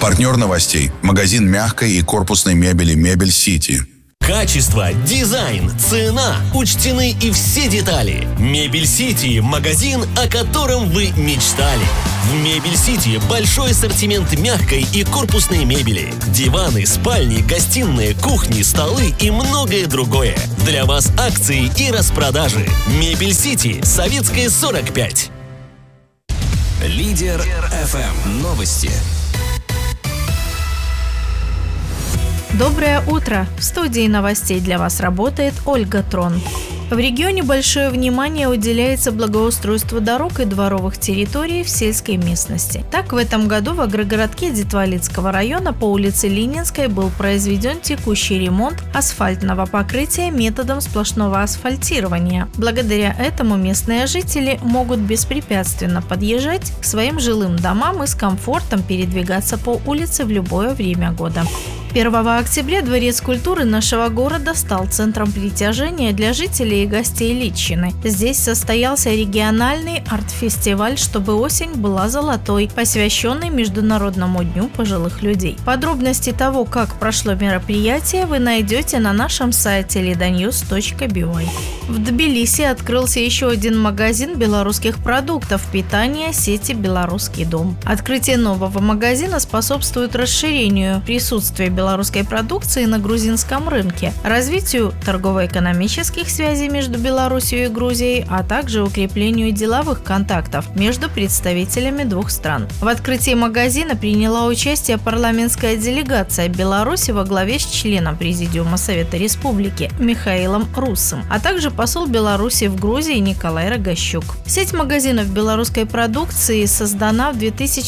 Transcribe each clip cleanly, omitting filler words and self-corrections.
Партнер новостей – магазин мягкой и корпусной мебели «Мебель Сити». Качество, дизайн, цена. Учтены и все детали. Мебель Сити – магазин, о котором вы мечтали. В Мебель Сити большой ассортимент мягкой и корпусной мебели. Диваны, спальни, гостиные, кухни, столы и многое другое. Для вас акции и распродажи. Мебель Сити, Советская, 45. Лидер ФМ. Новости. Доброе утро! В студии новостей для вас работает Ольга Трон. В регионе большое внимание уделяется благоустройству дорог и дворовых территорий в сельской местности. Так, в этом году в агрогородке Детвалицкого района по улице Ленинской был произведен текущий ремонт асфальтного покрытия методом сплошного асфальтирования. Благодаря этому местные жители могут беспрепятственно подъезжать к своим жилым домам и с комфортом передвигаться по улице в любое время года. 1 октября Дворец культуры нашего города стал центром притяжения для жителей и гостей Литчины. Здесь состоялся региональный арт-фестиваль «Чтобы осень была золотой», посвященный Международному дню пожилых людей. Подробности того, как прошло мероприятие, вы найдете на нашем сайте ledanews.by. В Тбилиси открылся еще один магазин белорусских продуктов питания сети «Белорусский дом». Открытие нового магазина способствует расширению присутствия белорусской продукции на грузинском рынке, развитию торгово-экономических связей между Беларусью и Грузией, а также укреплению деловых контактов между представителями двух стран. В открытии магазина приняла участие парламентская делегация Беларуси во главе с членом Президиума Совета Республики Михаилом Руссом, а также посол Беларуси в Грузии Николай Рогощук. Сеть магазинов белорусской продукции создана в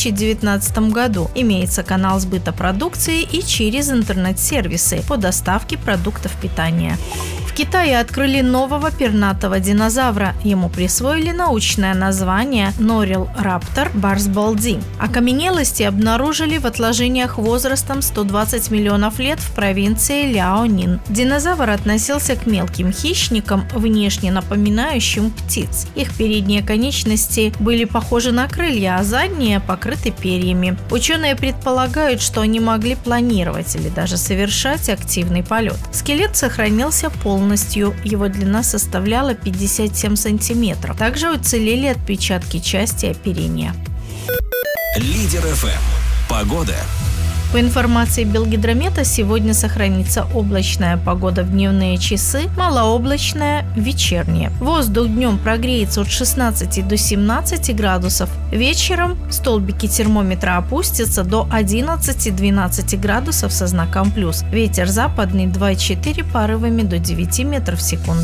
2019 году. Имеется канал сбыта продукции и через интернет-сервисы по доставке продуктов питания. В Китае открыли нового пернатого динозавра. Ему присвоили научное название Норил-раптор барсбалди. Окаменелости обнаружили в отложениях возрастом 120 миллионов лет в провинции Ляонин. Динозавр относился к мелким хищникам, внешне напоминающим птиц. Их передние конечности были похожи на крылья, а задние покрыты перьями. Ученые предполагают, что они могли планировать или даже совершать активный полет. Скелет сохранился полностью. Его длина составляла 57 сантиметров. Также уцелели отпечатки части оперения. Лидер ФМ. Погода. По информации Белгидромета, сегодня сохранится облачная погода в дневные часы, малооблачная в вечерние. Воздух днем прогреется от 16 до 17 градусов. Вечером столбики термометра опустятся до 11-12 градусов со знаком плюс. Ветер западный 2,4 порывами до 9 метров в секунду.